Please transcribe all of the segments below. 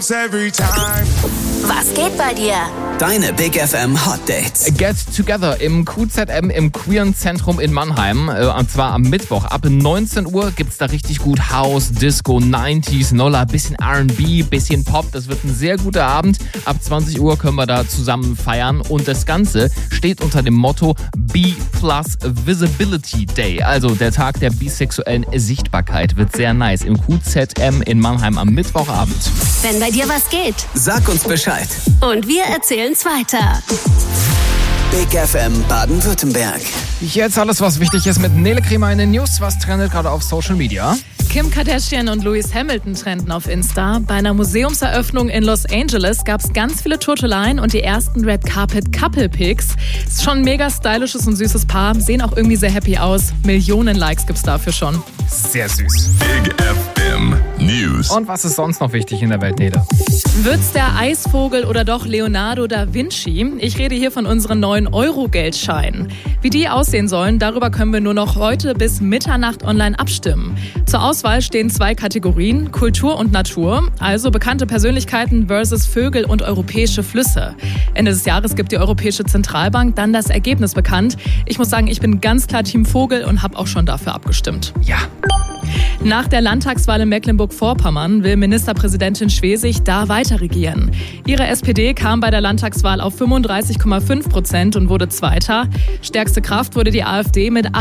Was geht bei dir? Deine Big FM Hot Dates. Get Together im QZM im Queeren Zentrum in Mannheim. Und zwar am Mittwoch. Ab 19 Uhr gibt's da richtig gut House, Disco, 90s, Noller, bisschen R&B, bisschen Pop. Das wird ein sehr guter Abend. Ab 20 Uhr können wir da zusammen feiern. Und das Ganze steht unter dem Motto B+ Visibility Day. Also der Tag der bisexuellen Sichtbarkeit. Wird sehr nice im QZM in Mannheim am Mittwochabend. Wenn bei dir was geht. Sag uns Bescheid. Und wir erzählen's weiter. Big FM Baden-Württemberg. Jetzt alles, was wichtig ist mit Nele Kremer in den News. Was trendet gerade auf Social Media? Kim Kardashian und Lewis Hamilton trenden auf Insta. Bei einer Museumseröffnung in Los Angeles gab es ganz viele Turteleien und die ersten Red Carpet Couple Pics. Ist schon ein mega stylisches und süßes Paar. Sehen auch irgendwie sehr happy aus. Millionen Likes gibt's dafür schon. Sehr süß. Big FM News. Und was ist sonst noch wichtig in der Welt, Nele? Wird's der Eisvogel oder doch Leonardo da Vinci? Ich rede hier von unseren neuen Euro-Geldscheinen. Wie die aussehen sollen, darüber können wir nur noch heute bis Mitternacht online abstimmen. Zur Auswahl stehen 2 Kategorien, Kultur und Natur, also bekannte Persönlichkeiten versus Vögel und europäische Flüsse. Ende des Jahres gibt die Europäische Zentralbank dann das Ergebnis bekannt. Ich muss sagen, ich bin ganz klar Team Vogel und habe auch schon dafür abgestimmt. Ja. Nach der Landtagswahl in Mecklenburg-Vorpommern will Ministerpräsidentin Schwesig da weiter regieren. Ihre SPD kam bei der Landtagswahl auf 35,5% und wurde Zweiter. Stärkste Kraft wurde die AfD mit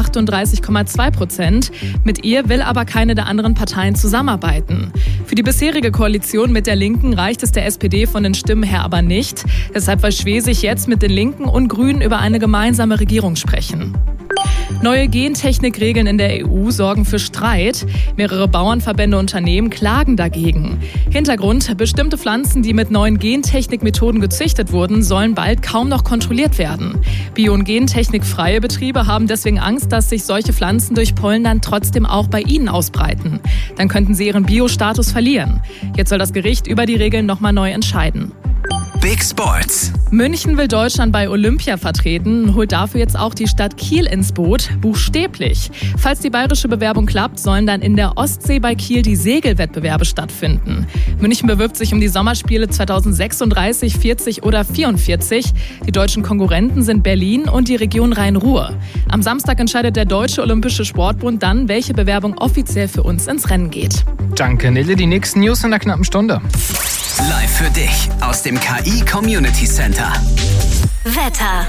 38,2%. Mit ihr will aber keine der anderen Parteien zusammenarbeiten. Für die bisherige Koalition mit der Linken reicht es der SPD von den Stimmen her aber nicht. Deshalb will Schwesig jetzt mit den Linken und Grünen über eine gemeinsame Regierung sprechen. Neue Gentechnikregeln in der EU sorgen für Streit. Mehrere Bauernverbände und Unternehmen klagen dagegen. Hintergrund: bestimmte Pflanzen, die mit neuen Gentechnikmethoden gezüchtet wurden, sollen bald kaum noch kontrolliert werden. Bio- und gentechnikfreie Betriebe haben deswegen Angst, dass sich solche Pflanzen durch Pollen dann trotzdem auch bei ihnen ausbreiten. Dann könnten sie ihren Bio-Status verlieren. Jetzt soll das Gericht über die Regeln nochmal neu entscheiden. Big Sports. München will Deutschland bei Olympia vertreten, holt dafür jetzt auch die Stadt Kiel ins Boot, buchstäblich. Falls die bayerische Bewerbung klappt, sollen dann in der Ostsee bei Kiel die Segelwettbewerbe stattfinden. München bewirbt sich um die Sommerspiele 2036, 40 oder 44. Die deutschen Konkurrenten sind Berlin und die Region Rhein-Ruhr. Am Samstag entscheidet der Deutsche Olympische Sportbund dann, welche Bewerbung offiziell für uns ins Rennen geht. Danke, Nele. Die nächsten News in der knappen Stunde. Live für dich aus dem KI Community Center. Wetter.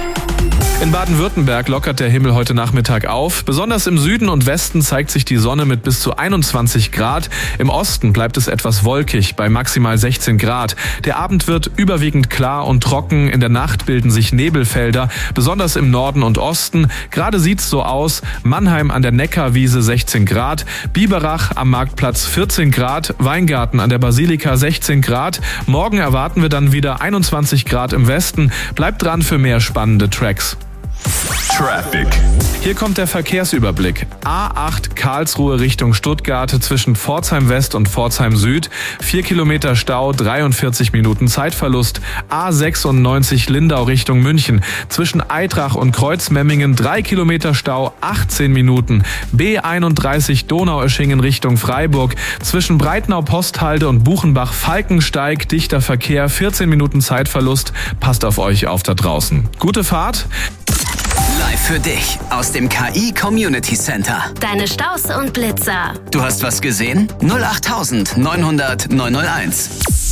In Baden-Württemberg lockert der Himmel heute Nachmittag auf. Besonders im Süden und Westen zeigt sich die Sonne mit bis zu 21 Grad. Im Osten bleibt es etwas wolkig bei maximal 16 Grad. Der Abend wird überwiegend klar und trocken. In der Nacht bilden sich Nebelfelder, besonders im Norden und Osten. Gerade sieht's so aus. Mannheim an der Neckarwiese 16 Grad, Biberach am Marktplatz 14 Grad, Weingarten an der Basilika 16 Grad. Morgen erwarten wir dann wieder 21 Grad im Westen. Bleibt dran für mehr spannende Tracks. Traffic. Hier kommt der Verkehrsüberblick. A8 Karlsruhe Richtung Stuttgart zwischen Pforzheim West und Pforzheim Süd. 4 Kilometer Stau, 43 Minuten Zeitverlust. A96 Lindau Richtung München. Zwischen Eitrach und Kreuzmemmingen 3 Kilometer Stau, 18 Minuten. B31 Donaueschingen Richtung Freiburg. Zwischen Breitnau-Posthalde und Buchenbach-Falkensteig dichter Verkehr, 14 Minuten Zeitverlust. Passt auf euch auf da draußen. Gute Fahrt. Live für dich aus dem KI Community Center. Deine Staus und Blitzer. Du hast was gesehen? 08900 901.